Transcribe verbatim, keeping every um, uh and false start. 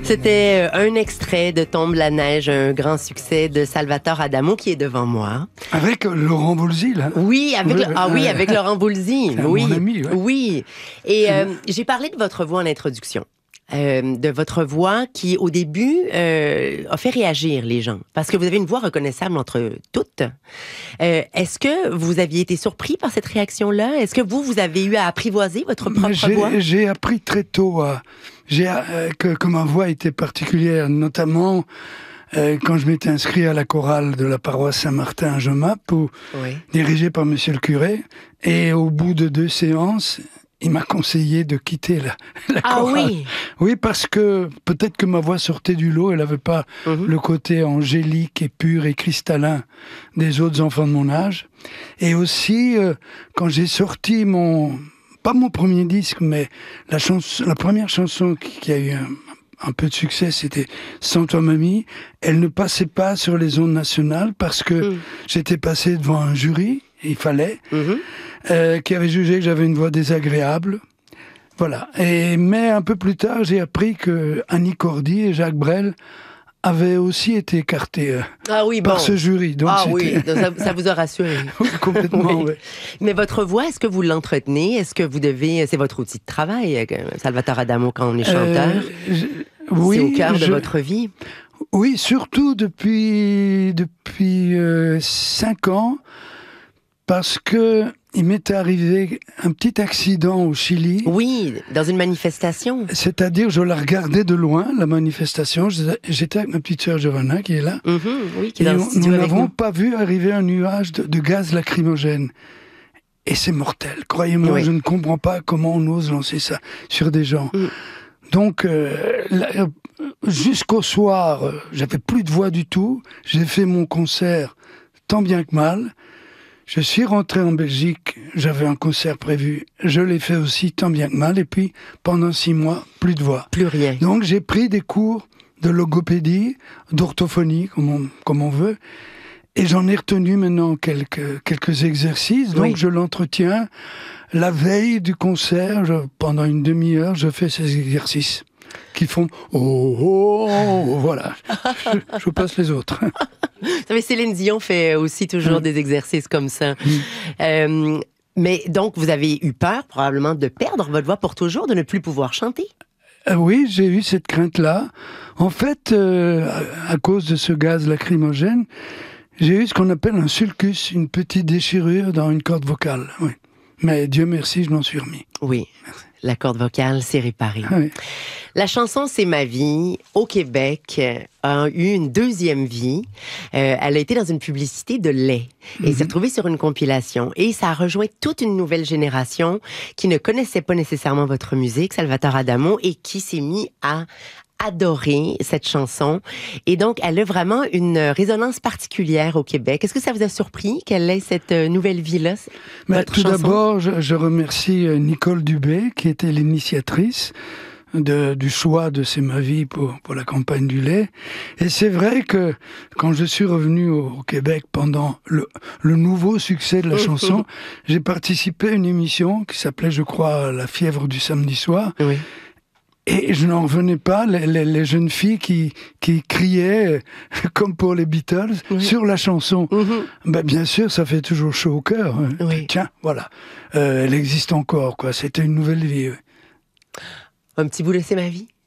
C'était un extrait de Tombe la neige, un grand succès de Salvatore Adamo qui est devant moi. Avec Laurent Voulzy, là. Oui, avec oui, le... ah oui, avec Laurent Voulzy. Oui, mon ami, ouais. oui. Et euh, j'ai parlé de votre voix en introduction. Euh, de votre voix qui, au début, euh, a fait réagir les gens. Parce que vous avez une voix reconnaissable entre toutes. Euh, est-ce que vous aviez été surpris par cette réaction-là? Est-ce que vous, vous avez eu à apprivoiser votre propre j'ai, voix? J'ai appris très tôt à, j'ai, euh, que, que ma voix était particulière, notamment euh, quand je m'étais inscrit à la chorale de la paroisse Saint-Martin à Jemappes, où, oui. dirigée par monsieur le curé. Et au bout de deux séances, il m'a conseillé de quitter la, la ah chorale. oui. Oui, parce que peut-être que ma voix sortait du lot, elle n'avait pas mm-hmm. le côté angélique et pur et cristallin des autres enfants de mon âge. Et aussi, euh, quand j'ai sorti mon, pas mon premier disque, mais la, chanson, la première chanson qui, qui a eu un, un peu de succès, c'était Sans toi mamie. Elle ne passait pas sur les ondes nationales parce que mm. j'étais passé devant un jury, il fallait, mm-hmm. euh, qui avait jugé que j'avais une voix désagréable. Voilà. Et, mais un peu plus tard, j'ai appris que Annie Cordy et Jacques Brel avaient aussi été écartés euh, ah oui, par bon. ce jury. Donc ah oui, ça, ça vous a rassuré. Oui, complètement, oui. oui. Mais votre voix, est-ce que vous l'entretenez? Est-ce que vous devez... C'est votre outil de travail, Salvatore Adamo, quand on est chanteur? Euh, je... Oui, c'est au cœur je... de votre vie? Oui, surtout depuis, depuis euh, cinq ans, parce que il m'est arrivé un petit accident au Chili. Oui, dans une manifestation. C'est-à-dire, je la regardais de loin, la manifestation. J'étais avec ma petite sœur Giovanna, qui est là. Mm-hmm, oui, qui est et dans on, nous n'avons pas vu arriver un nuage de, de gaz lacrymogène. Et c'est mortel. Croyez-moi, oui. je ne comprends pas comment on ose lancer ça sur des gens. Mm. Donc, euh, là, jusqu'au soir, euh, j'avais plus de voix du tout. J'ai fait mon concert tant bien que mal. Je suis rentré en Belgique, j'avais un concert prévu, je l'ai fait aussi tant bien que mal, et puis pendant six mois, plus de voix. Plus rien. Donc j'ai pris des cours de logopédie, d'orthophonie, comme on, comme on veut, et j'en ai retenu maintenant quelques, quelques exercices, donc oui. je l'entretiens. La veille du concert, je, pendant une demi-heure, je fais ces exercices qui font « oh, oh, oh », voilà, je, je passe les autres. Vous savez, Céline Dion fait aussi toujours mmh. des exercices comme ça. Mmh. Euh, mais donc, vous avez eu peur probablement de perdre votre voix pour toujours, de ne plus pouvoir chanter? Euh, oui, j'ai eu cette crainte-là. En fait, euh, à, à cause de ce gaz lacrymogène, j'ai eu ce qu'on appelle un sulcus, une petite déchirure dans une corde vocale. Oui. Mais Dieu merci, je m'en suis remis. Oui, merci. La corde vocale s'est réparée. Ah oui. La chanson « C'est ma vie » au Québec a eu une deuxième vie. Euh, elle a été dans une publicité de lait et mm-hmm. s'est retrouvée sur une compilation. Et ça a rejoint toute une nouvelle génération qui ne connaissait pas nécessairement votre musique, Salvatore Adamo, et qui s'est mis à adorer cette chanson. Et donc, elle a vraiment une résonance particulière au Québec. Est-ce que ça vous a surpris qu'elle ait cette nouvelle vie-là? Mais tout chanson? D'abord, je, je remercie Nicole Dubé, qui était l'initiatrice de, du choix de C'est ma vie pour, pour la campagne du lait. Et c'est vrai que quand je suis revenu au, au Québec pendant le, le nouveau succès de la chanson, j'ai participé à une émission qui s'appelait, je crois, La fièvre du samedi soir. Oui. Et je n'en revenais pas, les, les, les jeunes filles qui, qui criaient, comme pour les Beatles, oui. sur la chanson. Mm-hmm. Ben, bien sûr, ça fait toujours chaud au cœur. Hein. Oui. Tiens, voilà, euh, elle existe encore, quoi. C'était une nouvelle vie. Oui. Un petit bout de C'est ma vie.